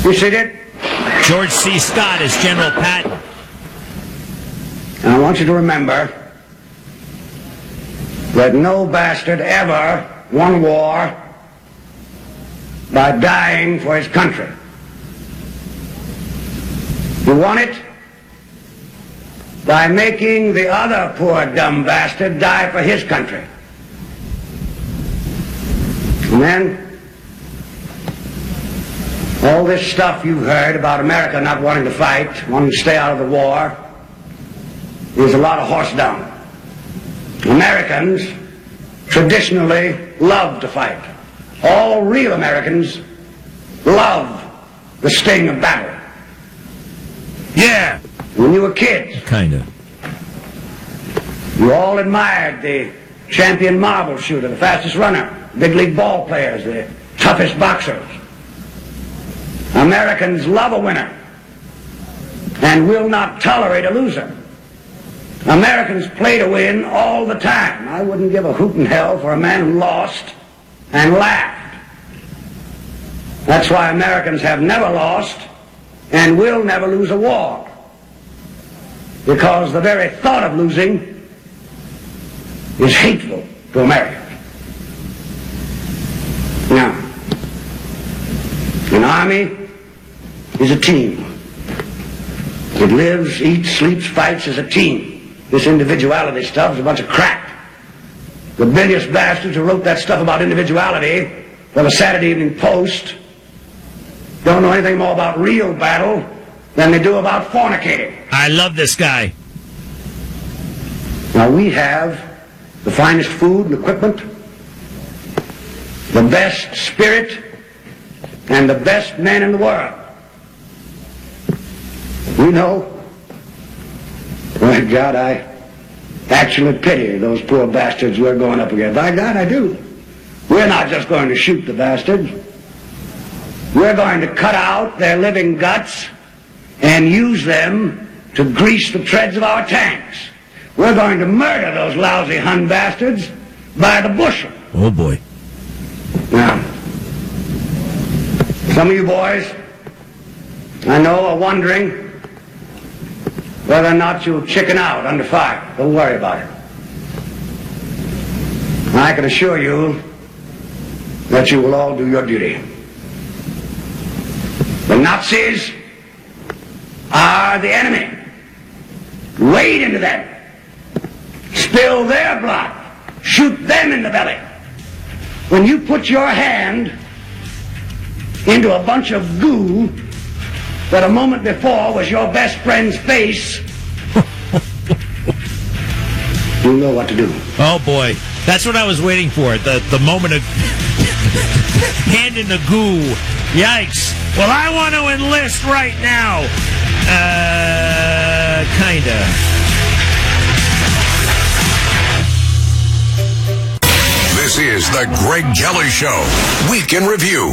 You see it? George C. Scott as General Patton. And I want you to remember that no bastard ever won war by dying for his country. He won it by making the other poor dumb bastard die for his country. And then all this stuff you've heard about America not wanting to fight, wanting to stay out of the war, is a lot of horse dung. Americans traditionally love to fight. All real Americans love the sting of battle. Yeah. When you were kids, Kinda. you all admired the champion marble shooter, the fastest runner, big league ball players, the toughest boxers. Americans love a winner and will not tolerate a loser. Americans play to win all the time. I wouldn't give a hoot in hell for a man who lost and laughed. That's why Americans have never lost and will never lose a war. Because the very thought of losing is hateful to Americans. Now, an army is a team. It lives, eats, sleeps, fights as a team. This individuality stuff is a bunch of crap. The bilious bastards who wrote that stuff about individuality for the Saturday Evening Post don't know anything more about real battle than they do about fornicating. I love this guy. Now we have the finest food and equipment, the best spirit, and the best men in the world. We know. My God, I actually pity those poor bastards we're going up against. By God, I do. We're not just going to shoot the bastards. We're going to cut out their living guts and use them to grease the treads of our tanks. We're going to murder those lousy Hun bastards by the bushel. Oh, boy. Now, some of you boys, I know, are wondering whether or not you'll chicken out under fire. Don't worry about it. I can assure you that you will all do your duty. The Nazis are the enemy. Wade into them. Spill their blood. Shoot them in the belly. When you put your hand into a bunch of goo that a moment before was your best friend's face, you'll know what to do. Oh, boy. That's what I was waiting for. The moment of hand in the goo. Yikes. Well, I want to enlist right now. Kinda. This is the Greg Kelly Show. Week in Review.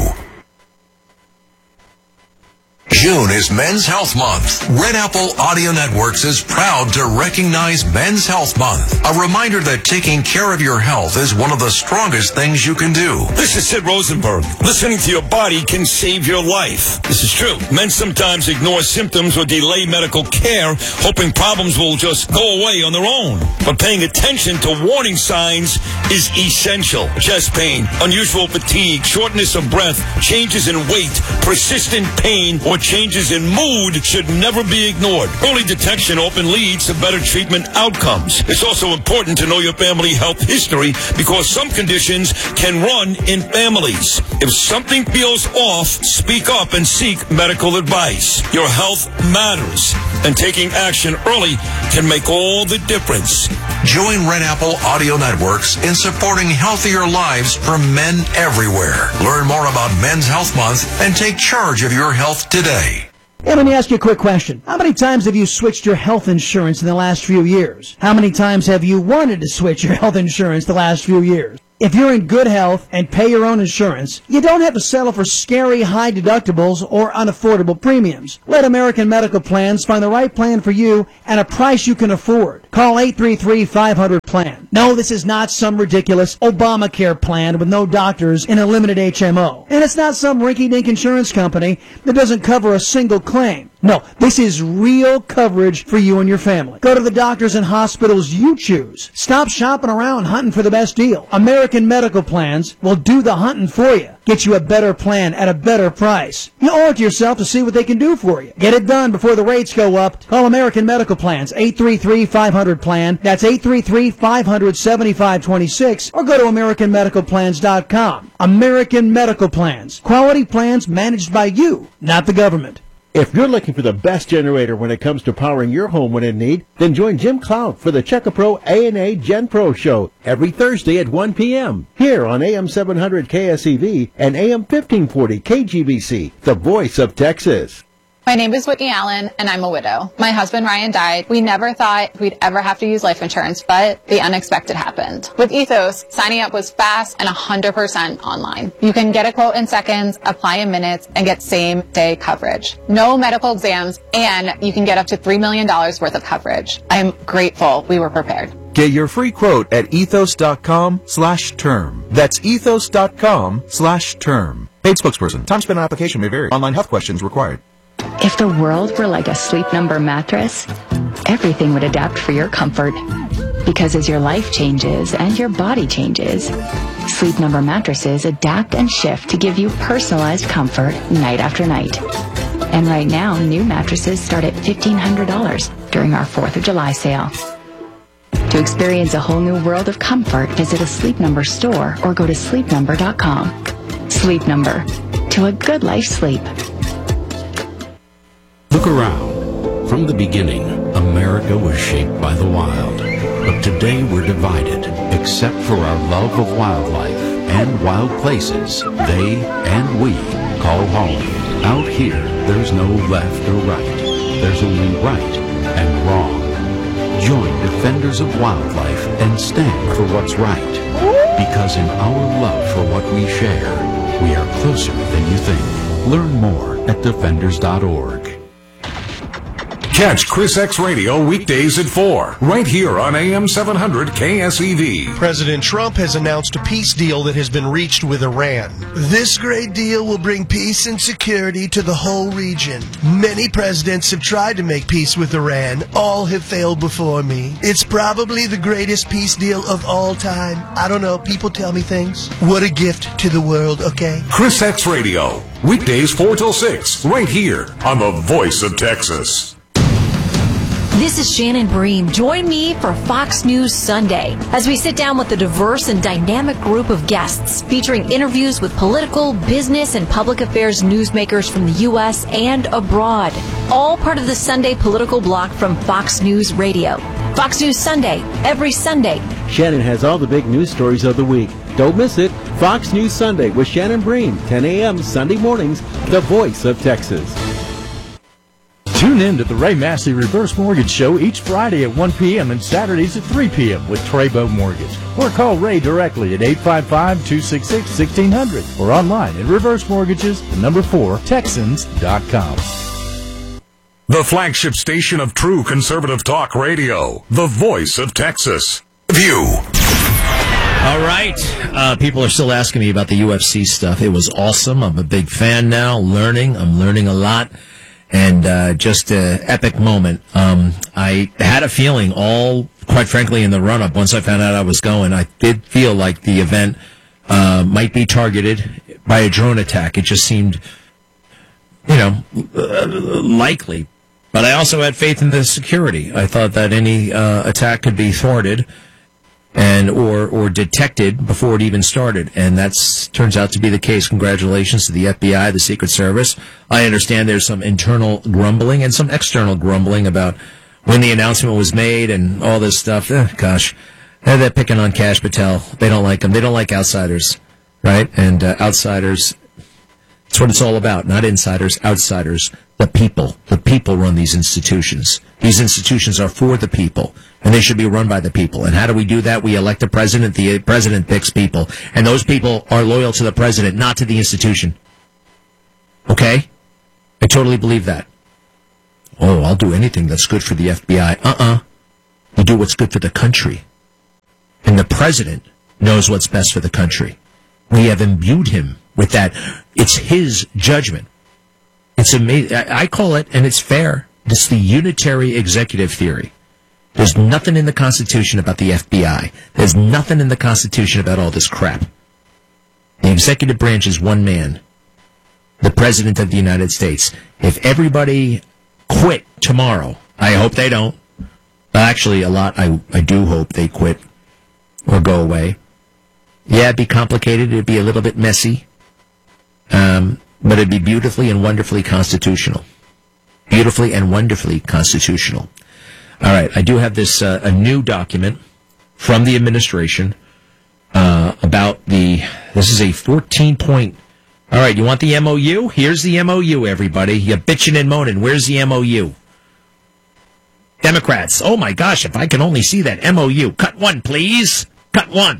June is Men's Health Month. Red Apple Audio Networks is proud to recognize Men's Health Month. A reminder that taking care of your health is one of the strongest things you can do. This is Sid Rosenberg. Listening to your body can save your life. This is true. Men sometimes ignore symptoms or delay medical care, hoping problems will just go away on their own. But paying attention to warning signs is essential. Chest pain, unusual fatigue, shortness of breath, changes in weight, persistent pain, or changes in mood should never be ignored. Early detection often leads to better treatment outcomes. It's also important to know your family health history because some conditions can run in families. If something feels off, speak up and seek medical advice. Your health matters, and taking action early can make all the difference. Join Red Apple Audio Networks in supporting healthier lives for men everywhere. Learn more about Men's Health Month and take charge of your health today. Hey, let me ask you a quick question. How many times have you switched your health insurance in the last few years? How many times have you wanted to switch your health insurance the last few years? If you're in good health and pay your own insurance, you don't have to settle for scary high deductibles or unaffordable premiums. Let American Medical Plans find the right plan for you at a price you can afford. Call 833-500-PLAN. No, this is not some ridiculous Obamacare plan with no doctors in a limited HMO. And it's not some rinky-dink insurance company that doesn't cover a single claim. No, this is real coverage for you and your family. Go to the doctors and hospitals you choose. Stop shopping around hunting for the best deal. American Medical Plans will do the hunting for you. Get you a better plan at a better price. You owe it to yourself to see what they can do for you. Get it done before the rates go up. Call American Medical Plans, 833-500-PLAN. That's 833-500-7526. Or go to AmericanMedicalPlans.com. American Medical Plans. Quality plans managed by you, not the government. If you're looking for the best generator when it comes to powering your home when in need, then join Jim Cloud for the Checkapro A&A Gen Pro Show every Thursday at 1 p.m. here on AM 700 KSEV and AM 1540 KGBC, the voice of Texas. My name is Whitney Allen, and I'm a widow. My husband, Ryan, died. We never thought we'd ever have to use life insurance, but the unexpected happened. With Ethos, signing up was fast and 100% online. You can get a quote in seconds, apply in minutes, and get same-day coverage. No medical exams, and you can get up to $3 million worth of coverage. I am grateful we were prepared. Get your free quote at ethos.com/term. That's ethos.com/term. Paid spokesperson. Time spent on application may vary. Online health questions required. If the world were like a Sleep Number mattress, everything would adapt for your comfort. Because as your life changes and your body changes, Sleep Number mattresses adapt and shift to give you personalized comfort night after night. And right now, new mattresses start at $1,500 during our 4th of July sale. To experience a whole new world of comfort, visit a Sleep Number store or go to sleepnumber.com. Sleep Number. To a good life sleep. Look around. From the beginning, America was shaped by the wild. But today we're divided, except for our love of wildlife and wild places they and we call home. Out here, there's no left or right. There's only right and wrong. Join Defenders of Wildlife and stand for what's right. Because in our love for what we share, we are closer than you think. Learn more at defenders.org. Catch Chris X Radio weekdays at 4, right here on AM 700 KSEV. President Trump has announced a peace deal that has been reached with Iran. This great deal will bring peace and security to the whole region. Many presidents have tried to make peace with Iran. All have failed before me. It's probably the greatest peace deal of all time. I don't know, people tell me things. What a gift to the world, okay? Chris X Radio, weekdays 4 till 6, right here on the Voice of Texas. This is Shannon Bream. Join me for Fox News Sunday as we sit down with a diverse and dynamic group of guests featuring interviews with political, business, and public affairs newsmakers from the U.S. and abroad. All part of the Sunday political block from Fox News Radio. Fox News Sunday, every Sunday. Shannon has all the big news stories of the week. Don't miss it. Fox News Sunday with Shannon Bream, 10 a.m. Sunday mornings, the voice of Texas. Tune in to the Ray Massey Reverse Mortgage Show each Friday at 1 p.m. and Saturdays at 3 p.m. with Trabo Mortgage. Or call Ray directly at 855-266-1600 or online at reversemortgages4texans.com. The flagship station of true conservative talk radio, the Voice of Texas. View. All right. People are still asking me about the UFC stuff. It was awesome. I'm a big fan now. I'm learning a lot. And just an epic moment. I had a feeling quite frankly, in the run-up, once I found out I was going, I did feel like the event might be targeted by a drone attack. It just seemed, likely. But I also had faith in the security. I thought that any attack could be thwarted and or detected before it even started, and that turns out to be the case. Congratulations to the FBI, the Secret Service. I understand there's some internal grumbling and some external grumbling about when the announcement was made and all this stuff. Gosh, they're picking on Kash Patel. They don't like him. They don't like outsiders, right? And outsiders, that's what it's all about. Not insiders, outsiders. The people. The people run these institutions. These institutions are for the people. and they should be run by the people. And how do we do that? We elect a president. The president picks people, and those people are loyal to the president, not to the institution. Okay? I totally believe that. Oh, I'll do anything that's good for the FBI. You do what's good for the country. And the president knows what's best for the country. We have imbued him with that. It's his judgment. It's amazing. I call it, and it's fair, it's the unitary executive theory. There's nothing in the Constitution about the FBI. There's nothing in the Constitution about all this crap. The executive branch is one man, the President of the United States. If everybody quit tomorrow, I hope they don't. Actually, a lot, I do hope they quit or go away. Yeah, it'd be complicated. It'd be a little bit messy. But it'd be beautifully and wonderfully constitutional. Beautifully and wonderfully constitutional. All right, I do have this a new document from the administration about this is a 14-point. All right, you want the MOU? Here's the MOU, everybody. You're bitching and moaning. Where's the MOU? Democrats, oh my gosh, if I can only see that MOU. Cut one, please. Cut one.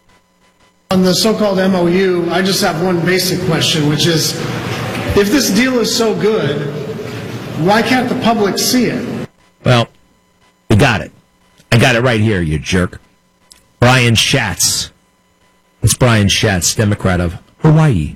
On the so-called MOU, I just have one basic question, which is, if this deal is so good, why can't the public see it? Well, we got it. I got it right here, you jerk. Brian Schatz. It's Brian Schatz, Democrat of Hawaii.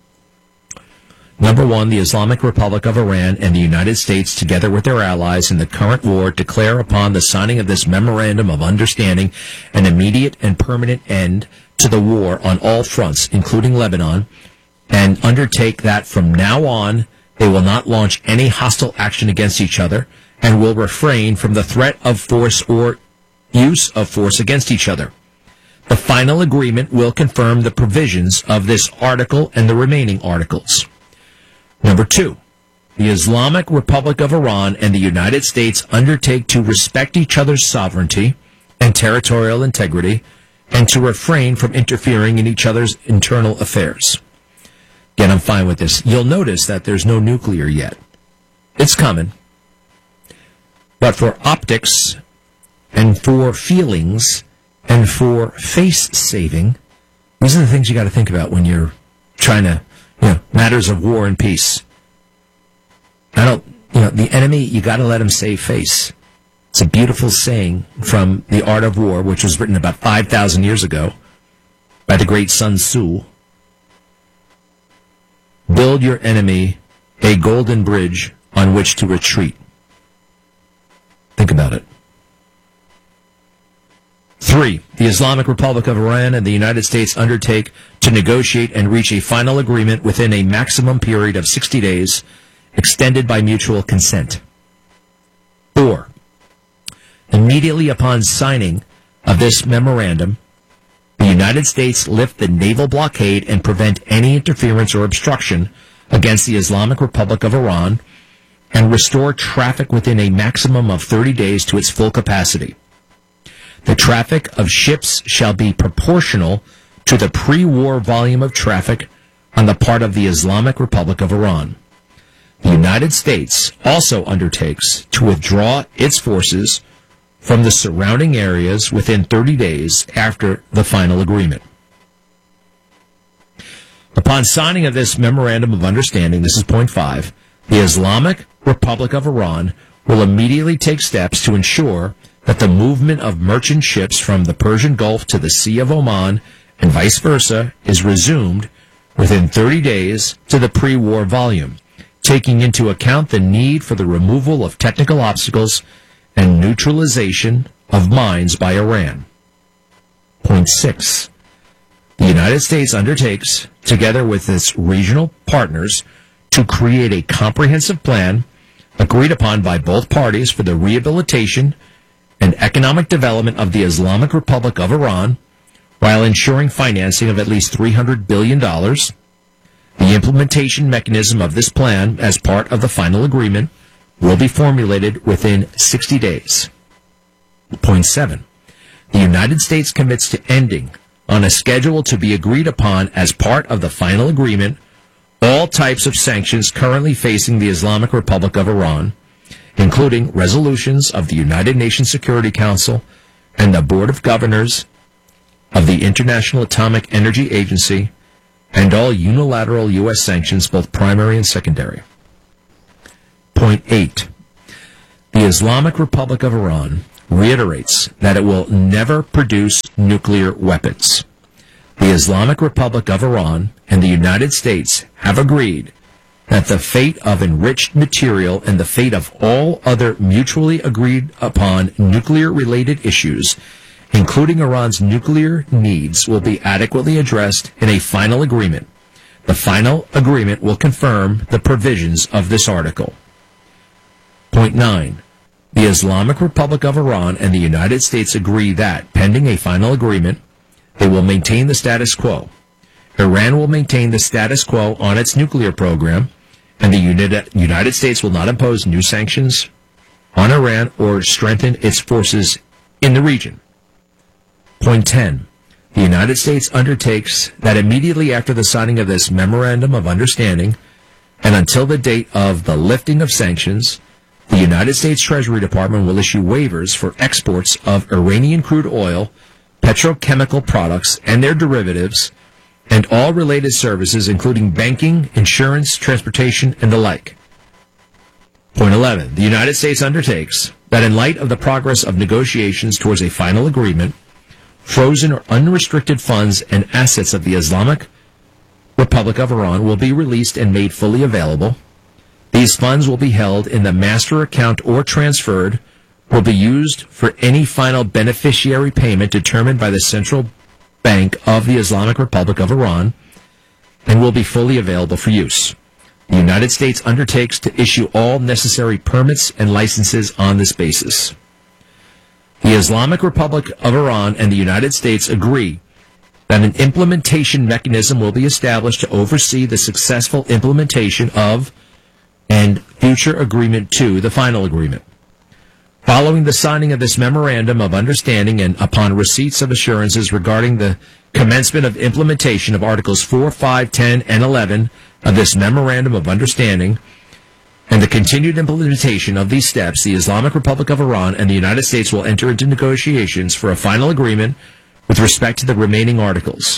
Number one, the Islamic Republic of Iran and the United States, together with their allies in the current war, declare upon the signing of this memorandum of understanding an immediate and permanent end to the war on all fronts, including Lebanon, and undertake that from now on they will not launch any hostile action against each other and will refrain from the threat of force or use of force against each other. The final agreement will confirm the provisions of this article and the remaining articles. Number two, the Islamic Republic of Iran and the United States undertake to respect each other's sovereignty and territorial integrity and to refrain from interfering in each other's internal affairs. Again, I'm fine with this. You'll notice that there's no nuclear yet. It's coming. But for optics and for feelings and for face saving, these are the things you got to think about when you're trying to, matters of war and peace. The enemy, you got to let him save face. It's a beautiful saying from The Art of War, which was written about 5,000 years ago by the great Sun Tzu. Build your enemy a golden bridge on which to retreat. Think about it. 3. The Islamic Republic of Iran and the United States undertake to negotiate and reach a final agreement within a maximum period of 60 days, extended by mutual consent. 4. Immediately upon signing of this memorandum, the United States lift the naval blockade and prevent any interference or obstruction against the Islamic Republic of Iran and restore traffic within a maximum of 30 days to its full capacity. The traffic of ships shall be proportional to the pre-war volume of traffic on the part of the Islamic Republic of Iran. The United States also undertakes to withdraw its forces from the surrounding areas within 30 days after the final agreement. Upon signing of this memorandum of understanding, this is point 5, the Islamic Republic of Iran will immediately take steps to ensure that the movement of merchant ships from the Persian Gulf to the Sea of Oman and vice versa is resumed within 30 days to the pre-war volume, taking into account the need for the removal of technical obstacles and neutralization of mines by Iran. Point 6. The United States undertakes, together with its regional partners, to create a comprehensive plan agreed upon by both parties for the rehabilitation and economic development of the Islamic Republic of Iran, while ensuring financing of at least $300 billion. The implementation mechanism of this plan, as part of the final agreement, will be formulated within 60 days. Point 7. The United States commits to ending, on a schedule to be agreed upon as part of the final agreement, all types of sanctions currently facing the Islamic Republic of Iran, including resolutions of the United Nations Security Council and the Board of Governors of the International Atomic Energy Agency, and all unilateral U.S. sanctions, both primary and secondary. Point 8. The Islamic Republic of Iran reiterates that it will never produce nuclear weapons. The Islamic Republic of Iran and the United States have agreed that the fate of enriched material and the fate of all other mutually agreed upon nuclear-related issues, including Iran's nuclear needs, will be adequately addressed in a final agreement. The final agreement will confirm the provisions of this article. Point 9. The Islamic Republic of Iran and the United States agree that, pending a final agreement, they will maintain the status quo. Iran will maintain the status quo on its nuclear program, and the United States will not impose new sanctions on Iran or strengthen its forces in the region. Point 10. The United States undertakes that immediately after the signing of this Memorandum of Understanding, and until the date of the lifting of sanctions, the United States Treasury Department will issue waivers for exports of Iranian crude oil, petrochemical products, and their derivatives, and all related services, including banking, insurance, transportation, and the like. Point 11. The United States undertakes that in light of the progress of negotiations towards a final agreement, frozen or unrestricted funds and assets of the Islamic Republic of Iran will be released and made fully available. These funds will be held in the master account or transferred, will be used for any final beneficiary payment determined by the Central Bank of the Islamic Republic of Iran, and will be fully available for use. The United States undertakes to issue all necessary permits and licenses on this basis. The Islamic Republic of Iran and the United States agree that an implementation mechanism will be established to oversee the successful implementation of and future agreement to the final agreement. Following the signing of this Memorandum of Understanding and upon receipts of assurances regarding the commencement of implementation of Articles 4, 5, 10, and 11 of this Memorandum of Understanding, and the continued implementation of these steps, the Islamic Republic of Iran and the United States will enter into negotiations for a final agreement with respect to the remaining articles.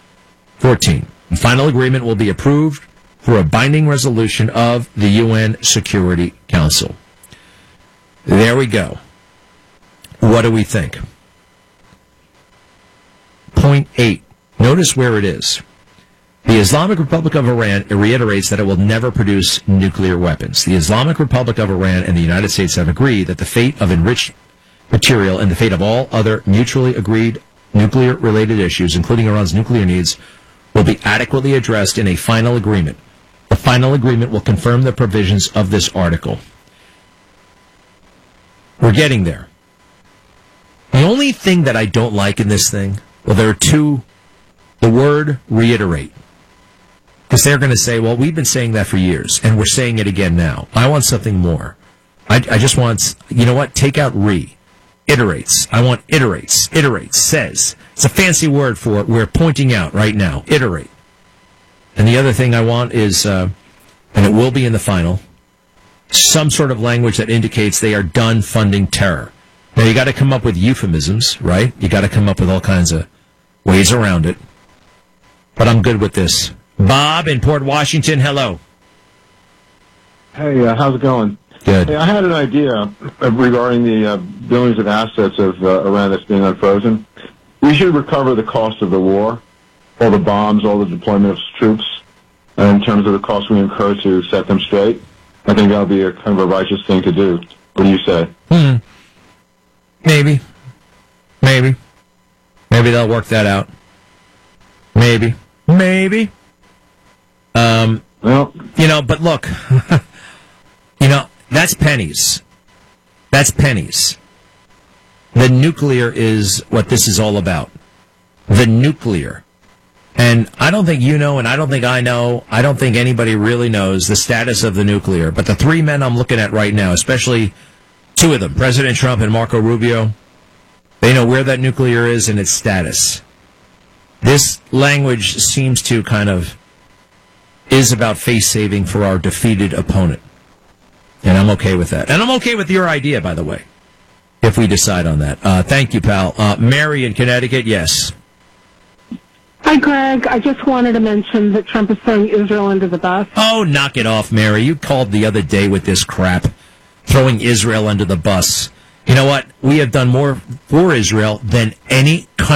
14. The final agreement will be approved for a binding resolution of the UN Security Council. There we go. What do we think? Point 8. Notice where it is. The Islamic Republic of Iran reiterates that it will never produce nuclear weapons. The Islamic Republic of Iran and the United States have agreed that the fate of enriched material and the fate of all other mutually agreed nuclear-related issues, including Iran's nuclear needs, will be adequately addressed in a final agreement. The final agreement will confirm the provisions of this article. We're getting there. The only thing that I don't like in this thing, well, there are two, the word reiterate. Because they're going to say, well, we've been saying that for years, and we're saying it again now. I want something more. I just want, you know what, take out re. Iterates. I want iterates. Iterates. Says. It's a fancy word for it. We're pointing out right now. Iterate. And the other thing I want is, and it will be in the final, some sort of language that indicates they are done funding terror. Now, you got to come up with euphemisms, right? You got to come up with all kinds of ways around it. But I'm good with this. Bob in Port Washington, hello. Hey, how's it going? Good. Hey, I had an idea regarding the billions of assets of Iran that's being unfrozen. We should recover the cost of the war, all the bombs, all the deployment of troops, in terms of the cost we incur to set them straight. I think that would be a kind of a righteous thing to do. What do you say? Maybe. Maybe they'll work that out. Maybe. Well, you know, but look, you know, that's pennies. That's pennies. The nuclear is what this is all about. The nuclear. And I don't think you know, and I don't think I know, I don't think anybody really knows the status of the nuclear. But the three men I'm looking at right now, especially two of them, President Trump and Marco Rubio, they know where that nuclear is and its status. This language seems to kind of is about face saving for our defeated opponent. And I'm okay with that. And I'm okay with your idea, by the way, if we decide on that. Thank you, pal. Mary in Connecticut, yes. Hi, Greg. I just wanted to mention that Trump is throwing Israel under the bus. Oh, knock it off, Mary. You called the other day with this crap, throwing Israel under the bus. You know what? We have done more for Israel than any country